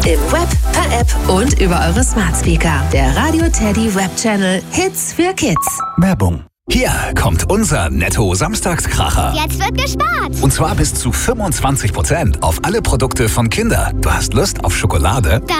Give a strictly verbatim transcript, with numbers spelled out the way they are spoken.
Im Web, per App und über eure Smart Speaker. Der Radio Teddy Web Channel Hits für Kids. Werbung. Hier kommt unser Netto-Samstagskracher. Jetzt wird gespart. Und zwar bis zu fünfundzwanzig Prozent auf alle Produkte von Kinder. Du hast Lust auf Schokolade?